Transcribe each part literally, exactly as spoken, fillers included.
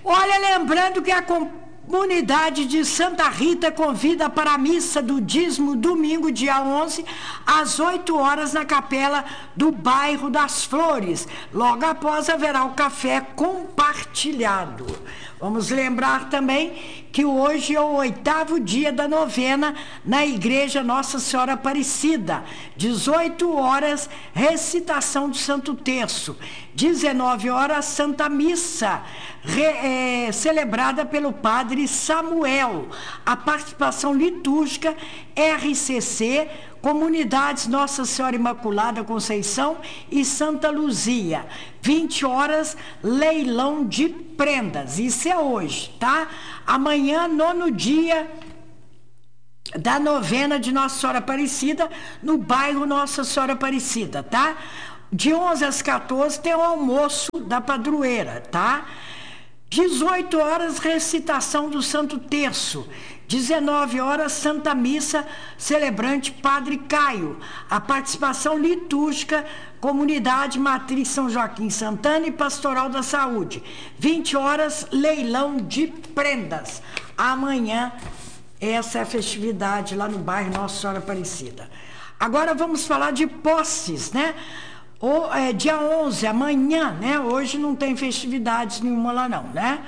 Olha, lembrando que a comunidade de Santa Rita convida para a missa do dízimo domingo, dia onze, às oito horas, na capela do bairro das Flores. Logo após haverá o café compartilhado. Vamos lembrar também que hoje é o oitavo dia da novena na Igreja Nossa Senhora Aparecida. dezoito horas, recitação do Santo Terço. dezenove horas, Santa Missa, re, é, celebrada pelo Padre Samuel. A participação litúrgica R C C, Comunidades Nossa Senhora Imaculada Conceição e Santa Luzia. vinte horas, leilão de prendas. Isso é hoje, tá? Amanhã, nono dia da novena de Nossa Senhora Aparecida, no bairro Nossa Senhora Aparecida, tá? De onze às quatorze tem o almoço da padroeira, tá? dezoito horas, recitação do Santo Terço. dezenove horas, Santa Missa, celebrante Padre Caio. A participação litúrgica, Comunidade Matriz São Joaquim Santana e Pastoral da Saúde. vinte horas, leilão de prendas. Amanhã, essa é a festividade lá no bairro Nossa Senhora Aparecida. Agora vamos falar de posses, né? O, é, dia onze, amanhã, né? Hoje não tem festividades nenhuma lá não, né?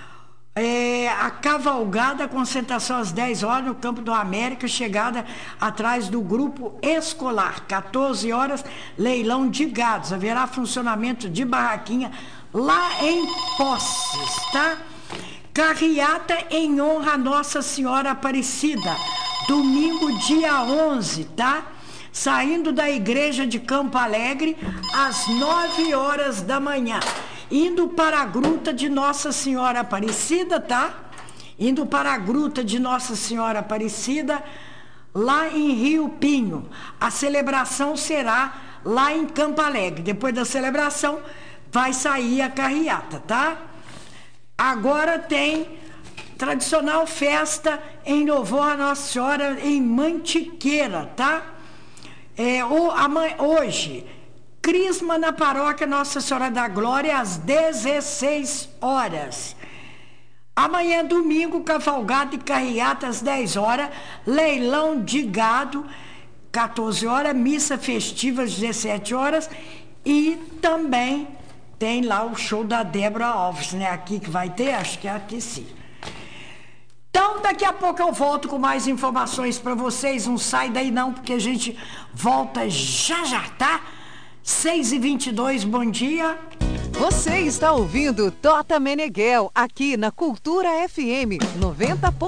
É, a cavalgada, concentração às dez horas no Campo do América, chegada atrás do grupo escolar. quatorze horas, leilão de gados. Haverá funcionamento de barraquinha lá em Posses, tá? Carreata em honra a Nossa Senhora Aparecida. Domingo, dia onze, tá? Saindo da igreja de Campo Alegre às nove horas da manhã. Indo para a gruta de Nossa Senhora Aparecida, tá? Indo para a gruta de Nossa Senhora Aparecida, lá em Rio Pinho. A celebração será lá em Campo Alegre. Depois da celebração, vai sair a carreata, tá? Agora tem tradicional festa em louvor a Nossa Senhora em Mantiqueira, tá? É, o, amanhã, hoje, Crisma na paróquia Nossa Senhora da Glória, às dezesseis horas. Amanhã, domingo, cavalgada e carreata às dez horas, leilão de gado, quatorze horas, missa festiva às dezessete horas e também tem lá o show da Débora Alves, né? Aqui que vai ter, acho que é aqui sim. Então, daqui a pouco eu volto com mais informações para vocês. Não sai daí não, porque a gente volta já já, tá? seis e vinte e dois, bom dia. Você está ouvindo Tota Meneghel, aqui na Cultura F M noventa ponto